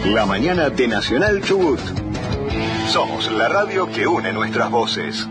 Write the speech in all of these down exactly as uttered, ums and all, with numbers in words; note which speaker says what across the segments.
Speaker 1: La mañana de Nacional Chubut. Somos la radio que une nuestras voces.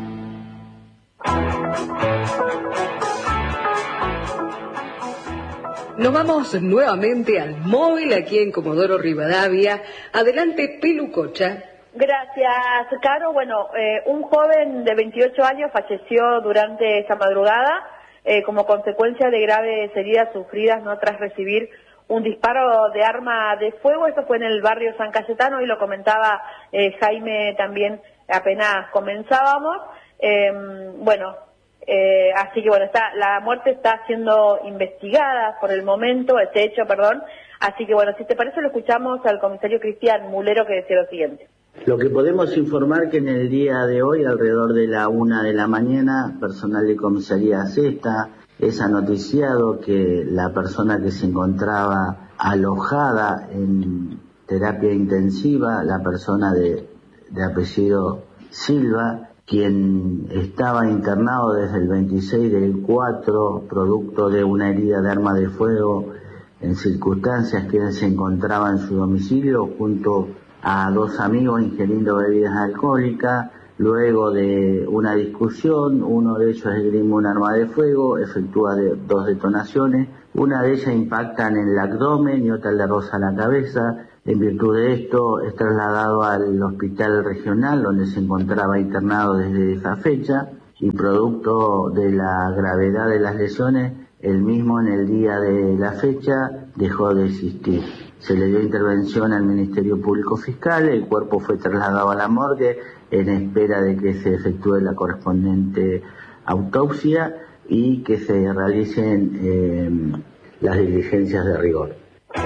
Speaker 2: Nos vamos nuevamente al móvil aquí en Comodoro Rivadavia. Adelante, Pelucocha.
Speaker 3: Gracias, Caro. Bueno, eh, un joven de veintiocho años falleció durante esa madrugada eh, como consecuencia de graves heridas sufridas no tras recibir un disparo de arma de fuego. Esto fue en el barrio San Cayetano y lo comentaba eh, Jaime también apenas comenzábamos. Eh, bueno, eh, así que bueno, está, la muerte está siendo investigada por el momento, este hecho, perdón. Así que bueno, si te parece lo escuchamos al comisario Cristian Mulero, que decía lo siguiente.
Speaker 4: Lo que podemos informar que en el día de hoy, alrededor de la una de la mañana, personal de comisaría Sexta es anoticiado que la persona que se encontraba alojada en terapia intensiva, la persona de, de apellido Silva, quien estaba internado desde el veintiséis del cuatro, producto de una herida de arma de fuego, en circunstancias que él se encontraba en su domicilio junto a dos amigos ingiriendo bebidas alcohólicas. Luego de una discusión, uno de ellos esgrime un arma de fuego, efectúa de, dos detonaciones, una de ellas impacta en el abdomen y otra le roza la cabeza. En virtud de esto es trasladado al hospital regional donde se encontraba internado desde esa fecha y producto de la gravedad de las lesiones, el mismo en el día de la fecha dejó de existir. Se le dio intervención al Ministerio Público Fiscal, el cuerpo fue trasladado a la morgue en espera de que se efectúe la correspondiente autopsia y que se realicen eh, las diligencias de rigor.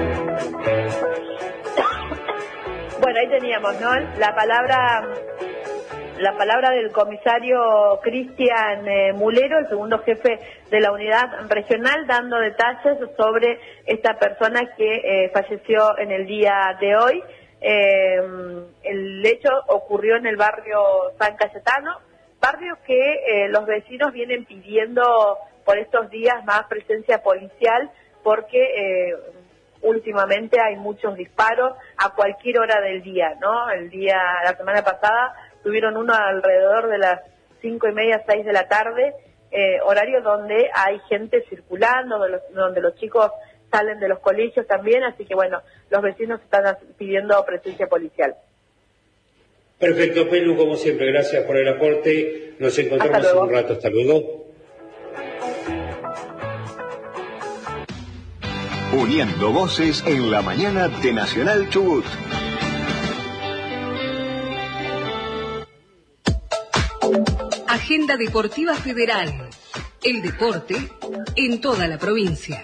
Speaker 3: Bueno, ahí teníamos, ¿no? La palabra... La palabra del comisario Cristian eh, Mulero, el segundo jefe de la unidad regional, dando detalles sobre esta persona que eh, falleció en el día de hoy. Eh, el hecho ocurrió en el barrio San Cayetano, barrio que eh, los vecinos vienen pidiendo por estos días más presencia policial porque eh, últimamente hay muchos disparos a cualquier hora del día, ¿no? El día, la semana pasada tuvieron uno alrededor de las cinco y media, seis de la tarde, eh, horario donde hay gente circulando, donde los, donde los chicos salen de los colegios también, así que bueno, los vecinos están pidiendo presencia policial.
Speaker 5: Perfecto, Pelu, como siempre, gracias por el aporte, nos encontramos en un rato, hasta luego.
Speaker 1: Uniendo voces en la mañana de Nacional Chubut.
Speaker 2: Agenda Deportiva Federal. El deporte en toda la provincia.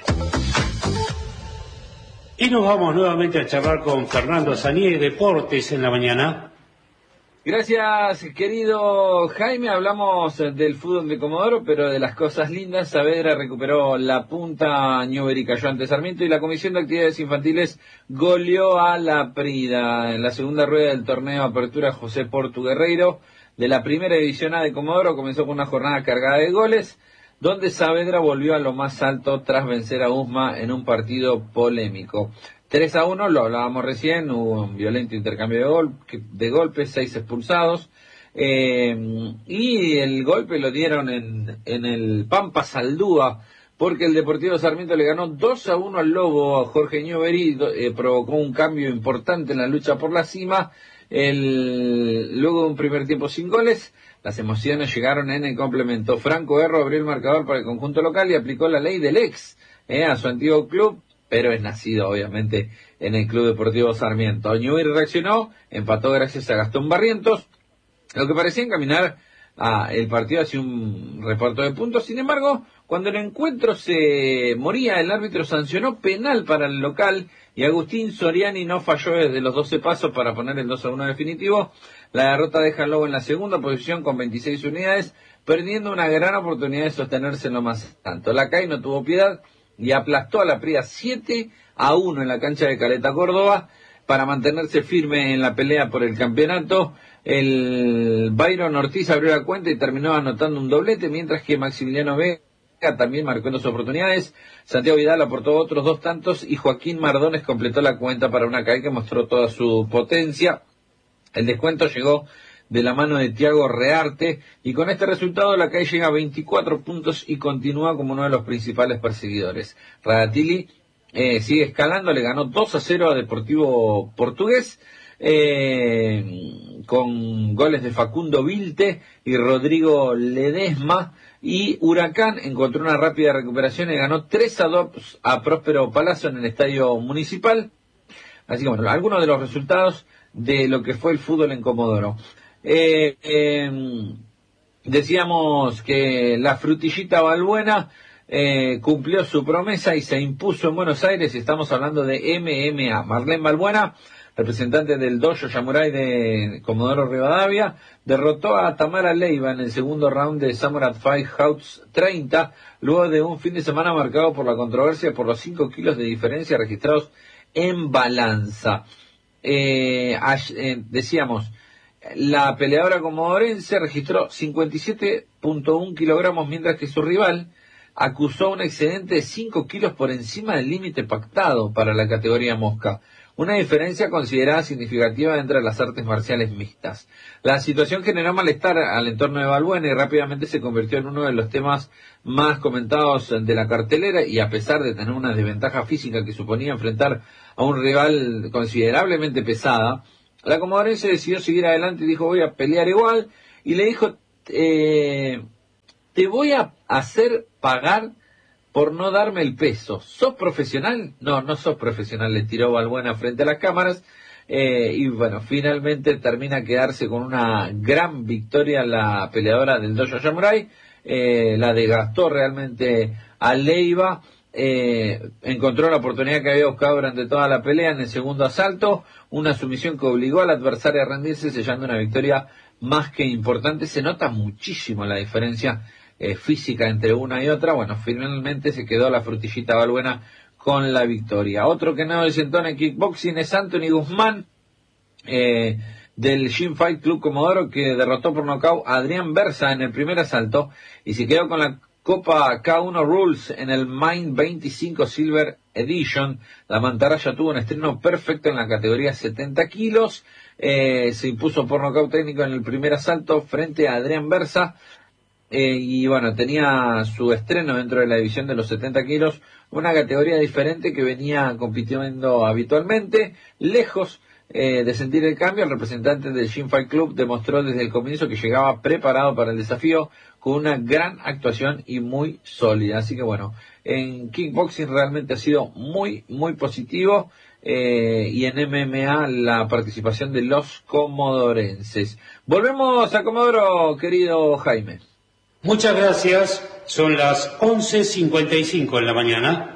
Speaker 5: Y nos vamos nuevamente a charlar con Fernando Sanier, Deportes en la mañana.
Speaker 6: Gracias, querido Jaime. Hablamos del fútbol de Comodoro, pero de las cosas lindas. Saavedra recuperó la punta, Newbery cayó ante Sarmiento y la Comisión de Actividades Infantiles goleó a la Prida. En la segunda rueda del torneo Apertura José Portu Guerreiro de la primera división A de Comodoro comenzó con una jornada cargada de goles, donde Saavedra volvió a lo más alto tras vencer a Usma en un partido polémico. tres a uno, lo hablábamos recién, hubo un violento intercambio de, gol, de golpes, seis expulsados, eh, y el golpe lo dieron en, en el Pampa Saldúa, porque el Deportivo Sarmiento le ganó dos a uno al Lobo. A Jorge Newbery eh, provocó un cambio importante en la lucha por la cima. El, luego de un primer tiempo sin goles, las emociones llegaron en el complemento. Franco Erro abrió el marcador para el conjunto local y aplicó la ley del ex eh, a su antiguo club, pero es nacido obviamente en el Club Deportivo Sarmiento. Newbery reaccionó, empató gracias a Gastón Barrientos, lo que parecía encaminar a el partido hacia un reparto de puntos. Sin embargo, cuando el encuentro se moría, el árbitro sancionó penal para el local y Agustín Soriani no falló desde los doce pasos para poner el dos a uno definitivo. La derrota deja al Lobo en la segunda posición con veintiséis unidades, perdiendo una gran oportunidad de sostenerse en lo más alto. La C A I no tuvo piedad y aplastó a la Prida siete a uno en la cancha de Caleta, Córdoba, para mantenerse firme en la pelea por el campeonato. El Byron Ortiz abrió la cuenta y terminó anotando un doblete, mientras que Maximiliano Vega también marcó en dos oportunidades. Santiago Vidal aportó otros dos tantos y Joaquín Mardones completó la cuenta para una C A I que mostró toda su potencia. El descuento llegó de la mano de Thiago Rearte y con este resultado la C A I llega a veinticuatro puntos y continúa como uno de los principales perseguidores. Radatili eh, sigue escalando, le ganó dos a cero a Deportivo Portugués. Eh, con goles de Facundo Vilte y Rodrigo Ledesma, y Huracán encontró una rápida recuperación y ganó tres a dos a Próspero Palacio en el Estadio Municipal. Así que bueno, algunos de los resultados de lo que fue el fútbol en Comodoro. Eh, eh, decíamos que la Frutillita Balbuena eh, cumplió su promesa y se impuso en Buenos Aires. Estamos hablando de M M A. Marlene Balbuena, representante del Dojo Yamurai de Comodoro Rivadavia, derrotó a Tamara Leiva en el segundo round de Samurai Fight House treinta, luego de un fin de semana marcado por la controversia por los cinco kilos de diferencia registrados en balanza. Eh, eh, decíamos, la peleadora comodorense registró cincuenta y siete punto uno kilogramos, mientras que su rival acusó un excedente de cinco kilos por encima del límite pactado para la categoría mosca. Una diferencia considerada significativa entre las artes marciales mixtas. La situación generó malestar al entorno de Balbuena y rápidamente se convirtió en uno de los temas más comentados de la cartelera, y a pesar de tener una desventaja física que suponía enfrentar a un rival considerablemente pesada, la comodorense decidió seguir adelante y dijo: voy a pelear igual, y le dijo, eh, te voy a hacer pagar por no darme el peso. ¿Sos profesional? No, no sos profesional, le tiró Balbuena frente a las cámaras. Eh, y bueno, finalmente termina a quedarse con una gran victoria la peleadora del Dojo Yamurai. Eh, la desgastó realmente a Leiva. Eh, encontró la oportunidad que había buscado durante toda la pelea en el segundo asalto. Una sumisión que obligó al adversario a rendirse, sellando una victoria más que importante. Se nota muchísimo la diferencia Eh, física entre una y otra. Bueno, finalmente se quedó la Frutillita Balbuena con la victoria. Otro que no desentona en kickboxing es Anthony Guzmán, eh, del Gym Fight Club Comodoro, que derrotó por nocaut a Adrián Berza en el primer asalto y se quedó con la Copa K uno Rules en el Mind veinticinco Silver Edition. La mantarraya tuvo un estreno perfecto en la categoría setenta kilos. Eh, se impuso por nocaut técnico en el primer asalto frente a Adrián Berza. Eh, y bueno, tenía su estreno dentro de la división de los setenta kilos, una categoría diferente que venía compitiendo habitualmente. Lejos eh, de sentir el cambio, el representante del Gym Fight Club demostró desde el comienzo que llegaba preparado para el desafío, con una gran actuación y muy sólida. Así que bueno, en kickboxing realmente ha sido muy, muy positivo. Eh, y en M M A la participación de los comodorenses. Volvemos a Comodoro, querido Jaime.
Speaker 5: Muchas gracias. Son las once cincuenta y cinco en la mañana.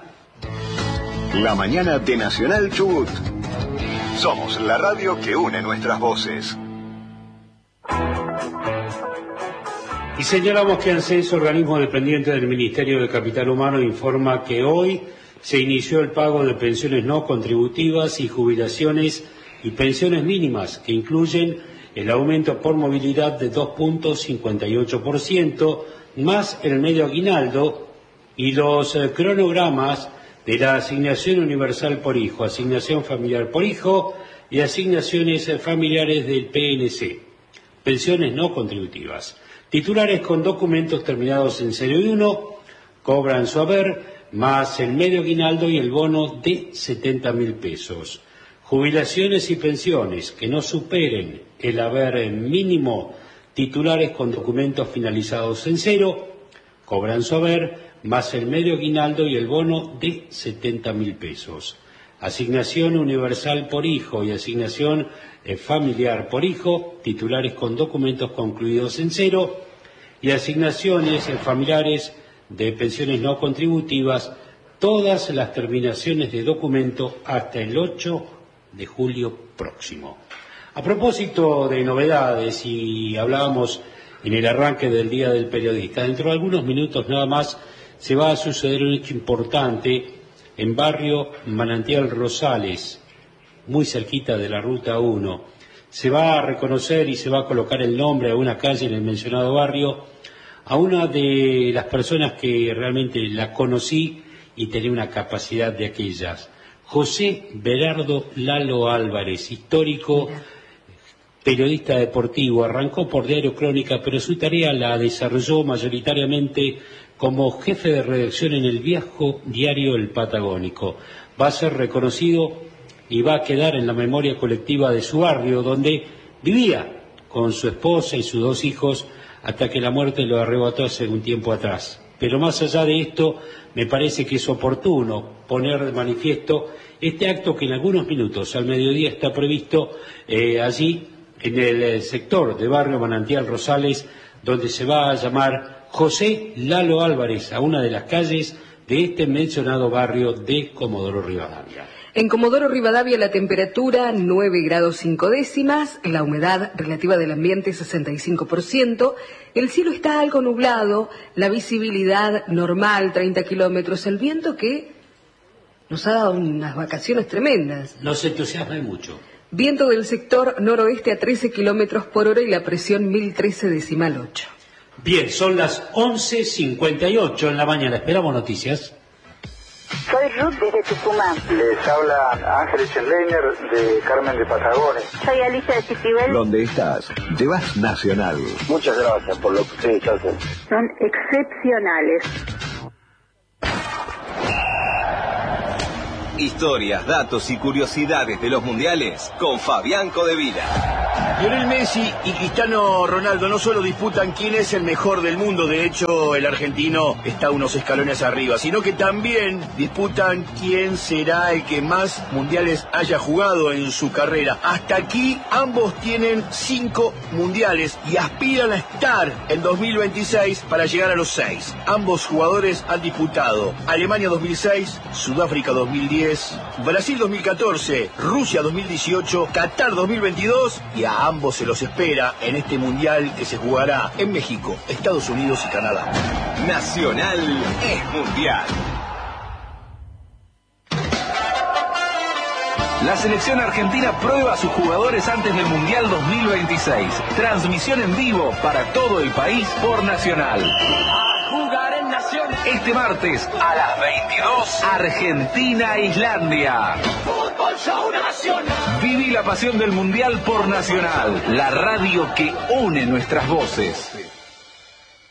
Speaker 1: La mañana de Nacional Chubut. Somos la radio que une nuestras voces.
Speaker 5: Y señalamos que ANSES, organismo dependiente del Ministerio de Capital Humano, informa que hoy se inició el pago de pensiones no contributivas y jubilaciones y pensiones mínimas, que incluyen el aumento por movilidad de dos punto cincuenta y ocho por ciento, más el medio aguinaldo y los eh, cronogramas de la asignación universal por hijo, asignación familiar por hijo y asignaciones eh, familiares del P N C. Pensiones no contributivas. Titulares con documentos terminados en cero y uno cobran su haber, más el medio aguinaldo y el bono de setenta mil pesos. Jubilaciones y pensiones que no superen el haber mínimo, titulares con documentos finalizados en cero, cobran su haber, más el medio aguinaldo y el bono de setenta mil pesos. Asignación universal por hijo y asignación eh, familiar por hijo, titulares con documentos concluidos en cero, y asignaciones eh, familiares de pensiones no contributivas, todas las terminaciones de documento hasta el ocho de julio próximo. A propósito de novedades, y hablábamos en el arranque del Día del Periodista, dentro de algunos minutos nada más se va a suceder un hecho importante en barrio Manantial Rosales, muy cerquita de la Ruta uno. Se va a reconocer y se va a colocar el nombre a una calle en el mencionado barrio a una de las personas que realmente la conocí y tenía una capacidad de aquellas. José Berardo Lalo Álvarez, histórico, periodista deportivo, arrancó por Diario Crónica, pero su tarea la desarrolló mayoritariamente como jefe de redacción en el viejo diario El Patagónico. Va a ser reconocido y va a quedar en la memoria colectiva de su barrio, donde vivía con su esposa y sus dos hijos, hasta que la muerte lo arrebató hace un tiempo atrás. Pero más allá de esto, me parece que es oportuno poner de manifiesto este acto que en algunos minutos al mediodía está previsto eh, allí en el sector de Barrio Manantial Rosales, donde se va a llamar José Lalo Álvarez, a una de las calles de este mencionado barrio de Comodoro Rivadavia.
Speaker 2: En Comodoro Rivadavia la temperatura nueve grados cinco décimas, la humedad relativa del ambiente sesenta y cinco por ciento, el cielo está algo nublado, la visibilidad normal treinta kilómetros, el viento que nos ha dado unas vacaciones tremendas.
Speaker 5: Nos entusiasma mucho.
Speaker 2: Viento del sector noroeste a trece kilómetros por hora y la presión mil trece decimal ocho.
Speaker 5: Bien, son las once cincuenta y ocho en la mañana. Esperamos noticias.
Speaker 7: Soy Ruth desde Tucumán.
Speaker 8: Les habla Ángel Schenleiner de Carmen de Patagones.
Speaker 7: Soy Alicia de Citibel.
Speaker 1: ¿Dónde estás? Llevas Nacional.
Speaker 8: Muchas gracias por lo que ustedes hacen.
Speaker 7: Son excepcionales.
Speaker 9: Historias, datos y curiosidades de los mundiales con Fabián Codevila.
Speaker 10: Lionel Messi y Cristiano Ronaldo no solo disputan quién es el mejor del mundo, de hecho el argentino está unos escalones arriba, sino que también disputan quién será el que más mundiales haya jugado en su carrera. Hasta aquí ambos tienen cinco mundiales y aspiran a estar en dos mil veintiséis para llegar a los seis. Ambos jugadores han disputado Alemania dos mil seis, Sudáfrica dos mil diez, Brasil dos mil catorce, Rusia dos mil dieciocho, Qatar dos mil veintidós y a ambos se los espera en este mundial que se jugará en México, Estados Unidos y Canadá.
Speaker 9: Nacional es mundial. La selección argentina prueba a sus jugadores antes del Mundial dos mil veintiséis. Transmisión en vivo para todo el país por Nacional. A jugar en Nacional. Este martes a las veintidós, Argentina-Islandia. Fútbol Show Nacional. Viví la pasión del Mundial por Nacional, la radio que une nuestras voces.